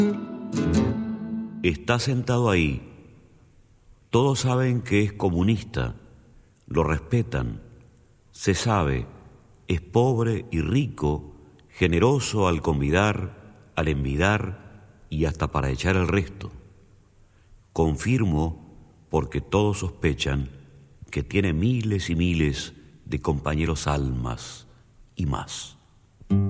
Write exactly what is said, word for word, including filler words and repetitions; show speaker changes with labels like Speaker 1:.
Speaker 1: Está sentado ahí. Todos saben que es comunista, lo respetan, se sabe, es pobre y rico, generoso al convidar, al envidar y hasta para echar el resto. Confirmo, porque todos sospechan, que tiene miles y miles de compañeros almas y más.